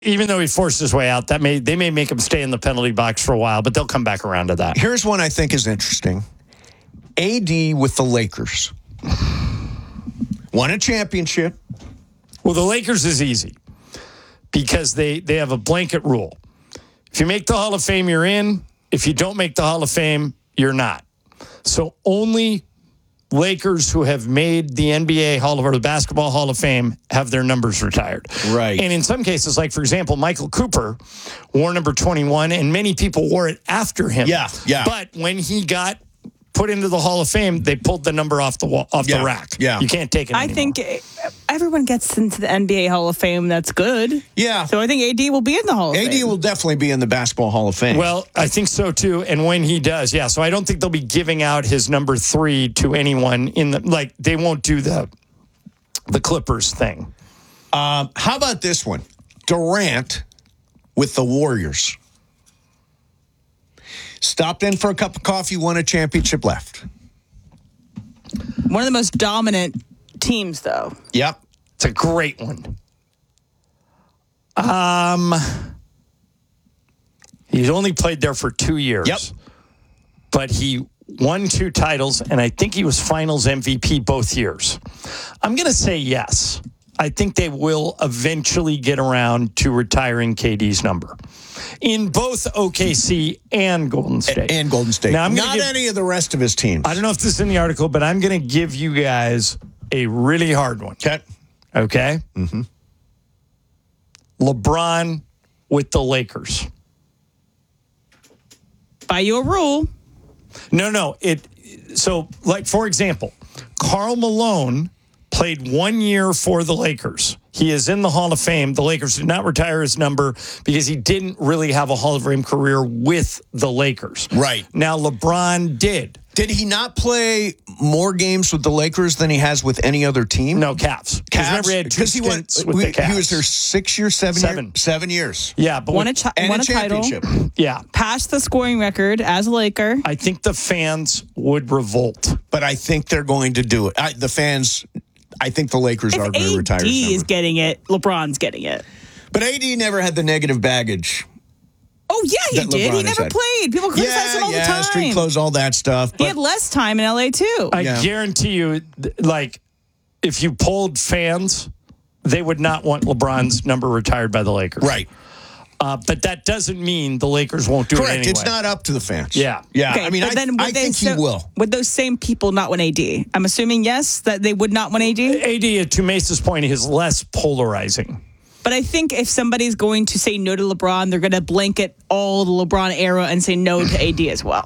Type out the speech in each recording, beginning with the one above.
even though he forced his way out, they may make him stay in the penalty box for a while, but they'll come back around to that. Here's one I think is interesting. AD with the Lakers. Won a championship. Well, the Lakers is easy because they have a blanket rule. If you make the Hall of Fame, you're in. If you don't make the Hall of Fame, you're not. So only Lakers who have made the NBA Hall of or the Basketball Hall of Fame have their numbers retired. Right. And in some cases, like, for example, Michael Cooper wore number 21, and many people wore it after him. Yeah. But when he got put into the Hall of Fame, they pulled the number off the rack. Yeah. You can't take it anymore. I think everyone gets into the NBA Hall of Fame. That's good. Yeah. So I think AD will be in the Hall of Fame. AD will definitely be in the Basketball Hall of Fame. Well, I think so too. And when he does, yeah. So I don't think they'll be giving out his number 3 to anyone they won't do the Clippers thing. How about this one? Durant with the Warriors. Stopped in for a cup of coffee, won a championship, left. One of the most dominant teams, though. Yep. It's a great one. He's only played there for 2 years. Yep. But he won 2 titles, and I think he was Finals MVP both years. I'm going to say yes. I think they will eventually get around to retiring KD's number in both OKC and Golden State. Now, Not any of the rest of his teams. I don't know if this is in the article, but I'm going to give you guys a really hard one. Okay? Mm-hmm. LeBron with the Lakers. By your rule. No. So, like, for example, Karl Malone played 1 year for the Lakers. He is in the Hall of Fame. The Lakers did not retire his number because he didn't really have a Hall of Fame career with the Lakers. Right. Now, LeBron did. Did he not play more games with the Lakers than he has with any other team? No, Cavs. Remember, he had 2 stints with the Cavs. He was there 6 years, 7 years. Yeah, but won a title. Yeah. Passed the scoring record as a Laker. I think the fans would revolt. But I think they're going to do it. I think the Lakers are going to retire his number. AD is getting it, LeBron's getting it. But AD never had the negative baggage. Oh, yeah, he did. He never had. played. People criticize him all the time. Street clothes, all that stuff. He had less time in LA, too. I guarantee you, if you polled fans, they would not want LeBron's number retired by the Lakers. Right. But that doesn't mean the Lakers won't do it anyway. It's not up to the fans. Yeah. Okay, I mean, I think he will. Would those same people not win AD? I'm assuming, yes, that they would not win AD? AD, to Mesa's point, is less polarizing. But I think if somebody's going to say no to LeBron, they're going to blanket all the LeBron era and say no to AD as well.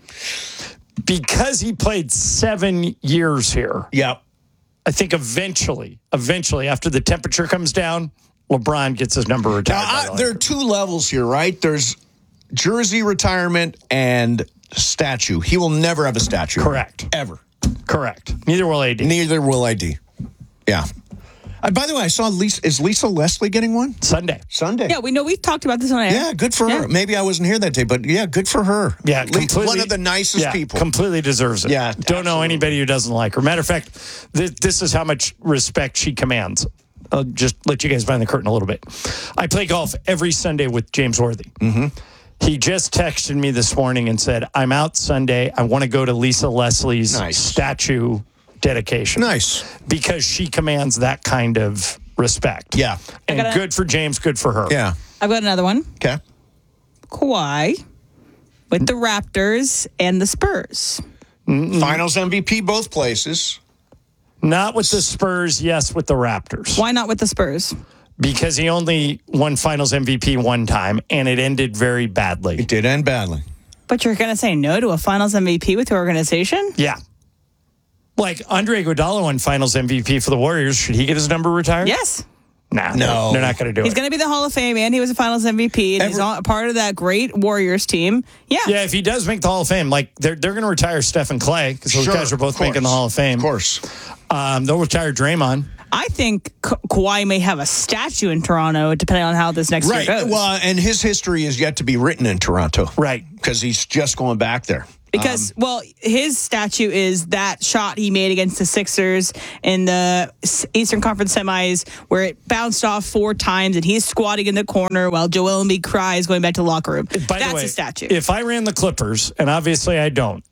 Because he played 7 years here. Yep. I think eventually, after the temperature comes down, LeBron gets his number retired. Now, there are 2 levels here, right? There's jersey retirement and statue. He will never have a statue. Correct. Ever. Correct. Neither will AD. Neither will AD. Yeah. By the way, I saw is Lisa Leslie getting one? Sunday. Yeah, we know. We've talked about this on air. Yeah, good for her. Maybe I wasn't here that day, but yeah, good for her. Yeah, one of the nicest people. Completely deserves it. Yeah, don't know anybody who doesn't like her. Matter of fact, this is how much respect she commands. I'll just let you guys behind the curtain a little bit. I play golf every Sunday with James Worthy. Mm-hmm. He just texted me this morning and said, I'm out Sunday. I want to go to Lisa Leslie's statue dedication. Nice. Because she commands that kind of respect. Yeah. And good for James, good for her. Yeah. I've got another one. Okay. Kawhi with the Raptors and the Spurs. Finals MVP both places. Not with the Spurs, yes, with the Raptors. Why not with the Spurs? Because he only won Finals MVP one time, and it ended very badly. It did end badly. But you're going to say no to a Finals MVP with your organization? Yeah. Like Andre Iguodala won Finals MVP for the Warriors. Should he get his number retired? Yes. Nah, no. They're not going to do it. He's going to be the Hall of Fame, and he was a Finals MVP, and he's a part of that great Warriors team. Yeah. Yeah, if he does make the Hall of Fame, like they're going to retire Steph and Clay because those guys are both making the Hall of Fame. Of course. They'll retire Draymond. I think Kawhi may have a statue in Toronto, depending on how this next year goes. Well, and his history is yet to be written in Toronto. Right. Because he's just going back there. Because, his statue is that shot he made against the Sixers in the Eastern Conference semis where it bounced off 4 times and he's squatting in the corner while Joel Embiid cries going back to the locker room. That's a statue. If I ran the Clippers, and obviously I don't,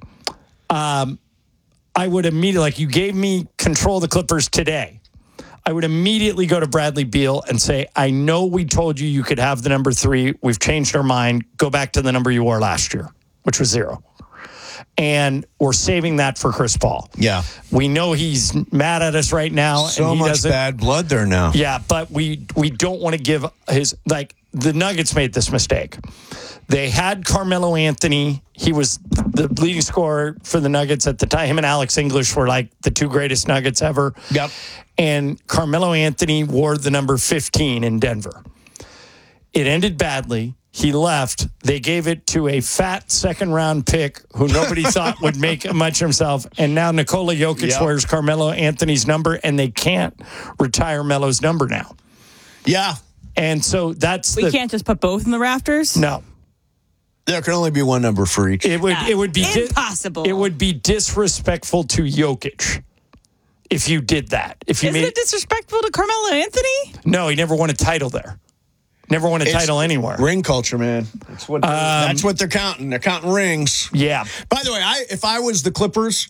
I would immediately, like you gave me control of the Clippers today, I would immediately go to Bradley Beal and say, I know we told you could have the number 3. We've changed our mind. Go back to the number you wore last year, which was 0. And we're saving that for Chris Paul. Yeah. We know he's mad at us right now. So and he much bad blood there now. Yeah, but we don't want to give his, like, the Nuggets made this mistake. They had Carmelo Anthony. He was the leading scorer for the Nuggets at the time. Him and Alex English were like the 2 greatest Nuggets ever. Yep. And Carmelo Anthony wore the number 15 in Denver. It ended badly. He left. They gave it to a fat second-round pick who nobody thought would make much of himself. And now Nikola Jokic wears Carmelo Anthony's number, and they can't retire Melo's number now. Yeah. And so we can't just put both in the rafters? No. There can only be one number for each. It would be impossible. It would be disrespectful to Jokic if you did that. Isn't it disrespectful to Carmelo Anthony? No, he never won a title there. Never won a title anywhere. Ring culture, man. That's what they're counting. They're counting rings. Yeah. By the way, if I was the Clippers,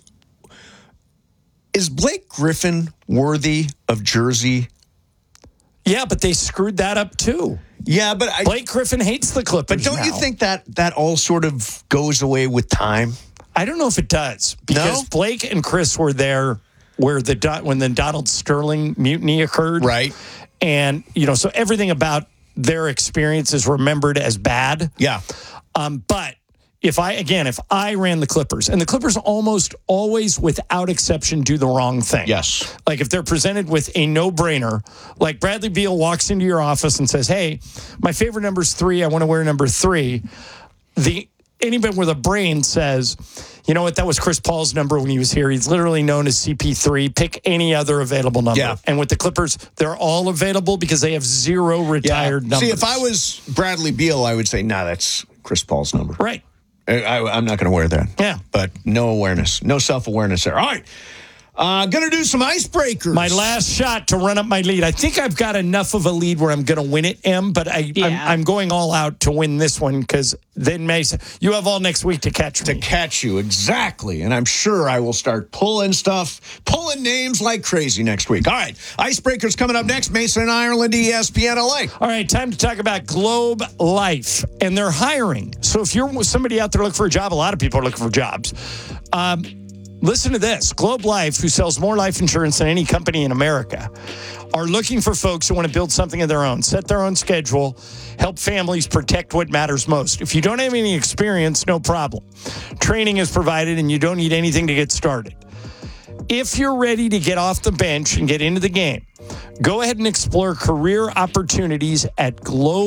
is Blake Griffin worthy of jersey? Yeah, but they screwed that up too. Yeah, but Blake Griffin hates the Clippers. But don't you think that all sort of goes away with time? I don't know if it does because Blake and Chris were there when the Donald Sterling mutiny occurred, right? And so everything about their experience is remembered as bad. Yeah. But if I ran the Clippers, and the Clippers almost always, without exception, do the wrong thing. Yes. Like if they're presented with a no-brainer, like Bradley Beal walks into your office and says, hey, my favorite number is 3. I want to wear number 3. Anybody with a brain says, you know what, that was Chris Paul's number when he was here. He's literally known as CP3. Pick any other available number. Yeah. And with the Clippers, they're all available because they have 0 retired numbers. See, if I was Bradley Beal, I would say, that's Chris Paul's number. Right. I'm not going to wear that. Yeah. But no awareness, no self-awareness there. All right. Going to do some icebreakers. My last shot to run up my lead. I think I've got enough of a lead where I'm going to win it, Em, but I'm going all out to win this one because then Mason, you have all next week to catch me. To catch you, exactly. And I'm sure I will start pulling names like crazy next week. All right. Icebreakers coming up next. Mason and Ireland, ESPN LA. All right. Time to talk about Globe Life. And they're hiring. So if you're somebody out there looking for a job, a lot of people are looking for jobs. Listen to this. Globe Life, who sells more life insurance than any company in America, are looking for folks who want to build something of their own, set their own schedule, help families protect what matters most. If you don't have any experience, no problem. Training is provided and you don't need anything to get started. If you're ready to get off the bench and get into the game, go ahead and explore career opportunities at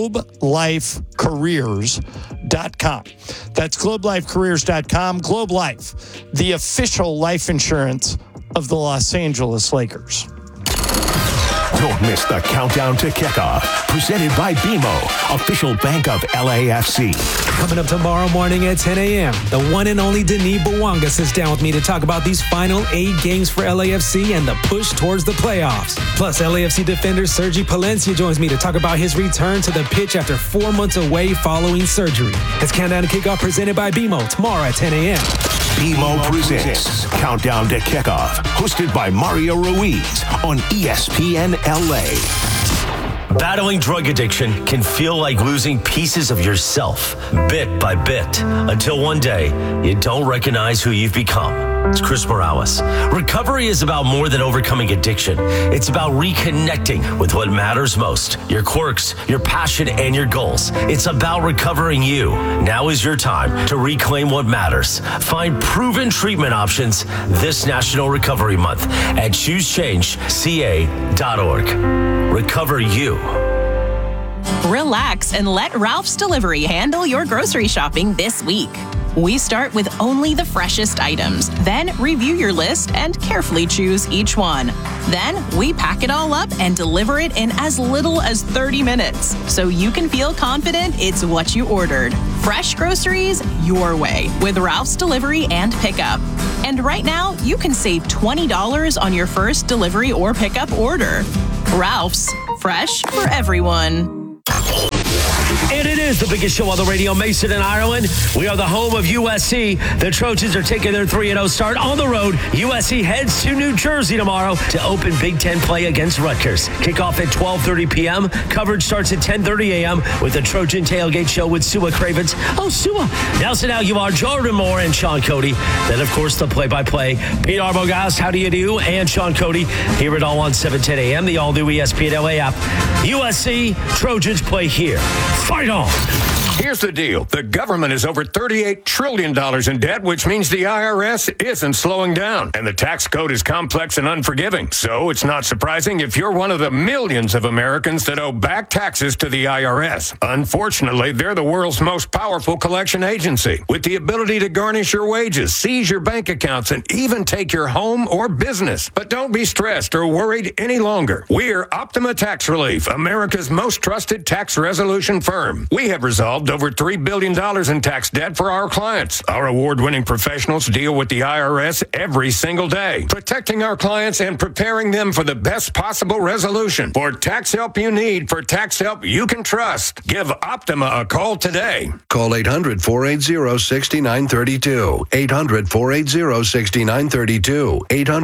globelifecareers.com. That's globelifecareers.com. Globe Life, the official life insurance of the Los Angeles Lakers. Don't miss the countdown to kickoff. Presented by BMO, official bank of LAFC. Coming up tomorrow morning at 10 a.m., the one and only Denis Bouanga sits down with me to talk about these final 8 games for LAFC and the push towards the playoffs. Plus, LAFC defender Sergi Palencia joins me to talk about his return to the pitch after 4 months away following surgery. It's Countdown to Kickoff presented by BMO tomorrow at 10 a.m. BMO presents Countdown to Kickoff, hosted by Mario Ruiz on ESPN LA. Battling drug addiction can feel like losing pieces of yourself, bit by bit, until one day you don't recognize who you've become. It's Chris Morales. Recovery is about more than overcoming addiction. It's about reconnecting with what matters most, your quirks, your passion, and your goals. It's about recovering you. Now is your time to reclaim what matters. Find proven treatment options this National Recovery Month at choosechangeca.org. Recover you. Relax and let Ralph's Delivery handle your grocery shopping this week. We start with only the freshest items, then review your list and carefully choose each one. Then we pack it all up and deliver it in as little as 30 minutes, so you can feel confident it's what you ordered. Fresh groceries your way with Ralph's Delivery and Pickup. And right now, you can save $20 on your first delivery or pickup order. Ralph's, fresh for everyone. And it is the biggest show on the radio, Mason and Ireland. We are the home of USC. The Trojans are taking their 3-0 start on the road. USC heads to New Jersey tomorrow to open Big Ten play against Rutgers. Kickoff at 12:30 p.m. Coverage starts at 10:30 a.m. with the Trojan Tailgate Show with Sua Cravens. Oh, Sua. Nelson Aguilar, Jordan Moore, and Sean Cody. Then, of course, the play-by-play. Pete Arbogast, how do you do? And Sean Cody. Hear it all on 7:10 a.m. The all-new ESPN LA app. USC, Trojans play here. Fight on. Here's the deal. The government is over $38 trillion in debt, which means the IRS isn't slowing down. And the tax code is complex and unforgiving. So it's not surprising if you're one of the millions of Americans that owe back taxes to the IRS. Unfortunately, they're the world's most powerful collection agency, with the ability to garnish your wages, seize your bank accounts, and even take your home or business. But don't be stressed or worried any longer. We're Optima Tax Relief, America's most trusted tax resolution firm. We have resolved over $3 billion in tax debt for our clients. Our award-winning professionals deal with the IRS every single day, protecting our clients and preparing them for the best possible resolution. For tax help you need, for tax help you can trust, give Optima a call today. Call 800-480-6932. 800-480-6932.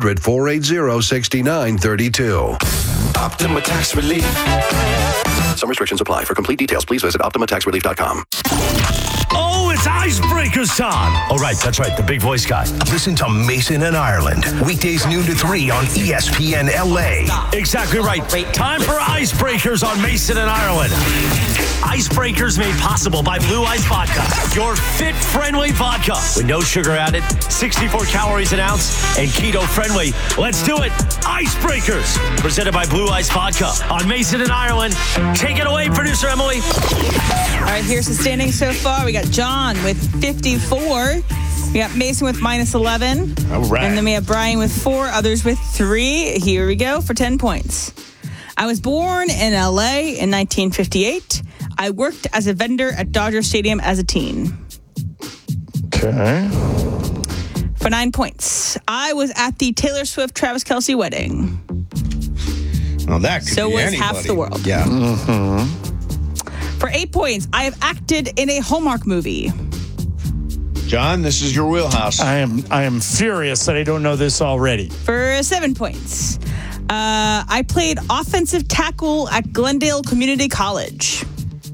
800-480-6932. Optima Tax Relief. Some restrictions apply. For complete details, please visit OptimaTaxRelief.com. Oh, it's Icebreakers time. Oh, right. That's right. The big voice guy. Listen to Mason and Ireland. Weekdays noon to 3 on ESPN LA. Exactly right. Time for Icebreakers on Mason and Ireland. Icebreakers made possible by Blue Ice Vodka. Your fit-friendly vodka with no sugar added, 64 calories an ounce, and keto-friendly. Let's do it. Icebreakers. Presented by Blue Ice Vodka on Mason and Ireland. Take it away, producer Emily. All right, here's the standings so far. We got John with 54. We got Mason with -11. All right. And then we have Brian with 4, others with 3. Here we go for 10 points. I was born in LA in 1958. I worked as a vendor at Dodger Stadium as a teen. Okay. For 9 points, I was at the Taylor Swift Travis Kelce wedding. Well, that could So be was anybody. half the world. Yeah. For 8 points, I have acted in a Hallmark movie. John, this is your wheelhouse. I am furious that I don't know this already. For 7 points, I played offensive tackle at Glendale Community College.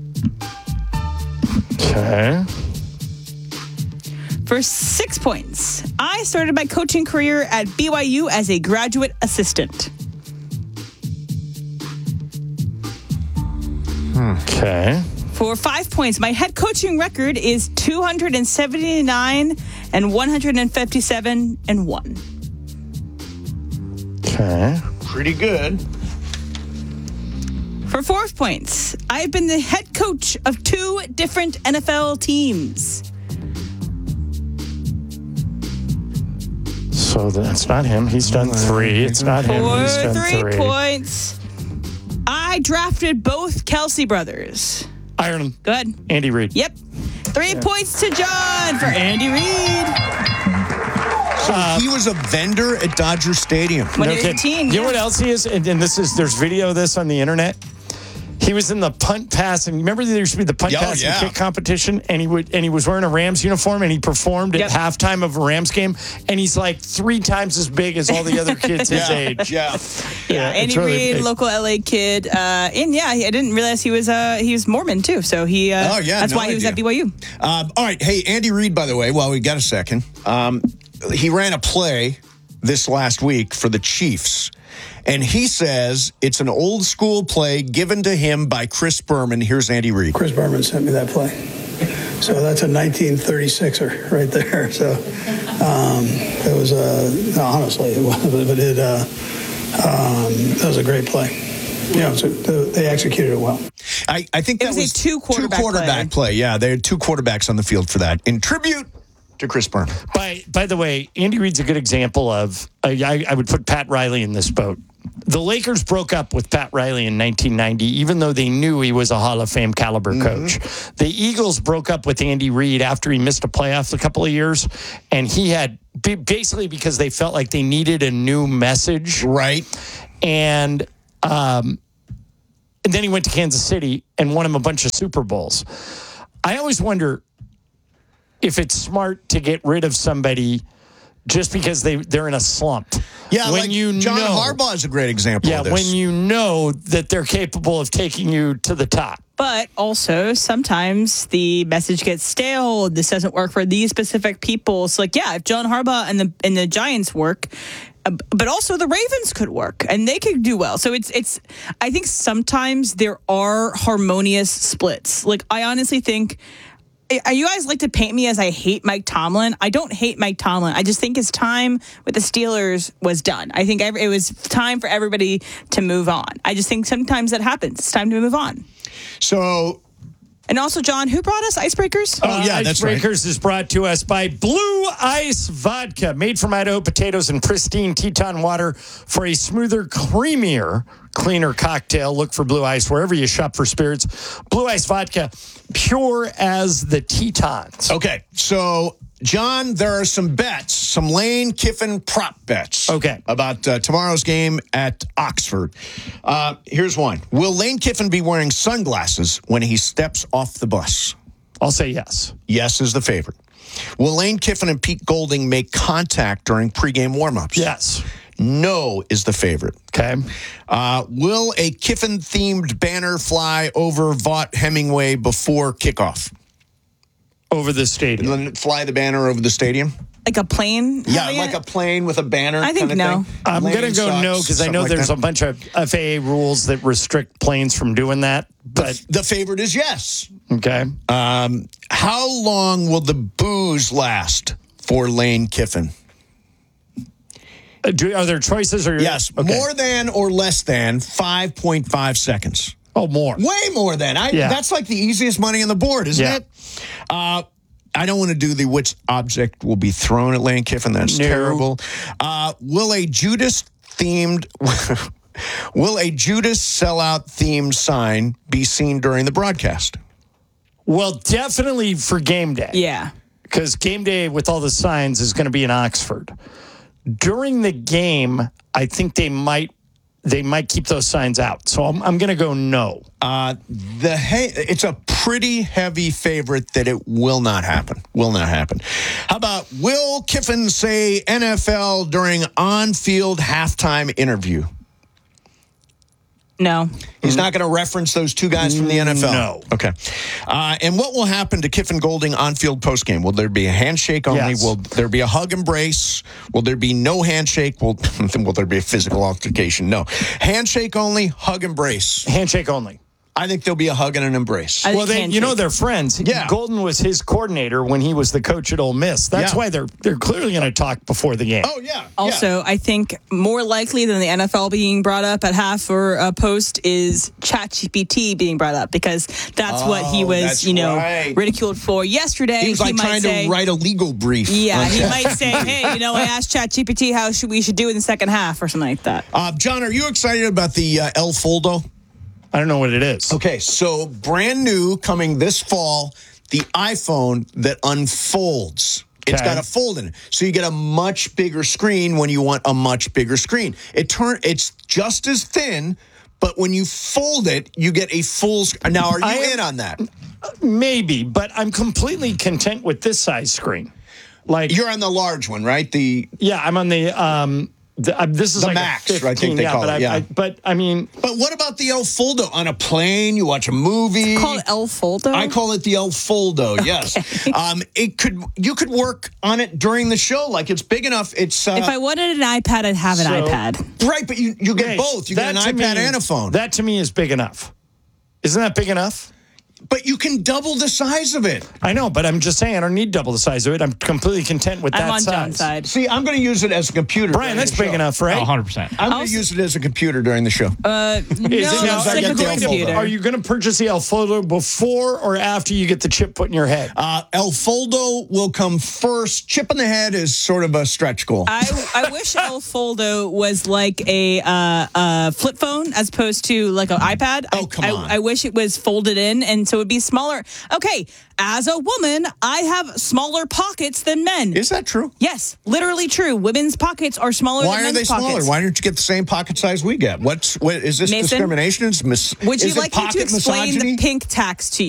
Okay. For 6 points, I started my coaching career at BYU as a graduate assistant. Okay. For 5 points, my head coaching record is 279 and 157 and 1. Okay. Pretty good. For 4 points, I've been the head coach of 2 different NFL teams. So that's not him. He's done 3. It's not him. He's For done 3 3. points, I drafted both Kelce brothers. Ireland. Go ahead. Andy Reid. Yep. 3 points to John for Andy Reid. So he was a vendor at Dodger Stadium. When No he was a kidding. teen, You know yeah. what else he is? And this is, there's video of this on the internet. He was in the punt pass, and remember there used to be the punt pass and kick competition, and he was wearing a Rams uniform, and he performed at halftime of a Rams game, and he's like 3 times as big as all the other kids his age. Yeah. Andy it's really Reid, big. local LA kid, and I didn't realize he was Mormon too. So he, that's why he was at BYU. All right, hey, Andy Reid, by the way, while we got a second, he ran a play this last week for the Chiefs. And he says it's an old school play given to him by Chris Berman. Here's Andy Reid. Chris Berman sent me that play. So that's a 1936er right there. So it was, honestly, it was, but that was a great play. Yeah, they executed it well. I think that was a two-quarterback play. Yeah, they had 2 quarterbacks on the field for that. In tribute to Chris Berman. By the way, Andy Reid's a good example of, I would put Pat Riley in this boat. the Lakers broke up with Pat Riley in 1990, even though they knew he was a Hall of Fame caliber coach. The Eagles broke up with Andy Reid after he missed a playoff a couple of years, and he had basically because they felt like they needed a new message. Right. And then he went to Kansas City and won him a bunch of Super Bowls. I always wonder if it's smart to get rid of somebody just because they're in a slump. Yeah, when like you John know, Harbaugh is a great example of this. when you know that they're capable of taking you to the top. But also, sometimes the message gets stale. This doesn't work for these specific people. So, like, yeah, if John Harbaugh and the Giants work, but also the Ravens could work and they could do well. So it's. I think sometimes there are harmonious splits. Like, I honestly think. You guys like to paint me as I hate Mike Tomlin. I don't hate Mike Tomlin. I just think his time with the Steelers was done. I think it was time for everybody to move on. I just think sometimes that happens. It's time to move on. So, and also, John, who brought us Icebreakers? Oh, yeah, that's right. Icebreakers is brought to us by Blue Ice Vodka, made from Idaho potatoes and pristine Teton water for a smoother, creamier, cleaner cocktail. Look for Blue Ice wherever you shop for spirits. Blue Ice Vodka, pure as the Tetons. Okay, so, John, there are some bets, some Lane Kiffin prop bets. Okay. About tomorrow's game at Oxford. Here's one. Will Lane Kiffin be wearing sunglasses when he steps off the bus? I'll say yes. Yes is the favorite. Will Lane Kiffin and Pete Golding make contact during pregame warmups? Yes. No is the favorite. Okay. Will a Kiffin-themed banner fly over Vaught Hemingway before kickoff? Over the stadium. And then fly the banner over the stadium? Like a plane? Yeah, like a plane with a banner. I think kind of no. thing. I'm going to go no because I know there's a bunch of FAA rules that restrict planes from doing that. But the favorite is yes. Okay. How long will the booze last for Lane Kiffin? Are there choices? Or yes, okay. More than or less than 5.5 seconds. Oh, more. Way more than. That's like the easiest money on the board, isn't it? I don't want to do the which object will be thrown at Lane Kiffin. That's terrible. Will a Judas sellout themed sign be seen during the broadcast? Well, definitely for game day. Yeah. Because game day with all the signs is going to be in Oxford. During the game, I think they might keep those signs out. So I'm going to go no. It's a pretty heavy favorite that it will not happen. Will not happen. How about will Kiffin say NFL during on-field halftime interview? No. He's not going to reference those two guys from the NFL? No. Okay. And what will happen to Kiffin Golding on-field postgame? Will there be a handshake only? Yes. Will there be a hug embrace? Will there be no handshake? Will there be a physical altercation? No. Handshake only, hug embrace. Handshake only. I think there'll be a hug and an embrace. Well, they're friends. Yeah. Golden was his coordinator when he was the coach at Ole Miss. That's why they're clearly going to talk before the game. Oh, yeah. Also, I think more likely than the NFL being brought up at half or a post is ChatGPT being brought up because that's what he was, ridiculed for yesterday. He was like trying to write a legal brief. Yeah, he might say, hey, I asked ChatGPT how we should do in the second half or something like that. John, are you excited about the El Foldo? I don't know what it is. Okay, so brand new coming this fall, the iPhone that unfolds. It's got a fold in it. So you get a much bigger screen when you want a much bigger screen. It's just as thin, but when you fold it, you get a full screen. Now, are you in on that? Maybe, but I'm completely content with this size screen. Like you're on the large one, right? I'm on the this is the like Max, a 15, I think they call it. But what about the El Foldo? On a plane, you watch a movie. It's called El Foldo? I call it the El Foldo. Okay. Yes. You could work on it during the show. Like it's big enough. It's if I wanted an iPad, I'd have an iPad. Right, but you get both. You get an iPad and a phone. That to me is big enough. Isn't that big enough? But you can double the size of it. I know, but I'm just saying I don't need double the size of it. I'm completely content with that I'm on size. John's side. See, I'm going to use it as a computer. Brian, that's big enough, right? 100%. I'm going to use it as a computer during the show. No, computer. Are you going to purchase the El Foldo before or after you get the chip put in your head? El Foldo will come first. Chip in the head is sort of a stretch goal. I wish El Foldo was like a flip phone as opposed to like an iPad. Oh, come on. I wish it was folded in, and so it would be smaller. Okay, as a woman, I have smaller pockets than men. Is that true? Yes, literally true. Women's pockets are smaller Why than are men's they pockets. smaller? Why don't you get the same pocket size we get? What is this Mason, discrimination? Would you like me to pocket explain misogyny? the pink tax to you?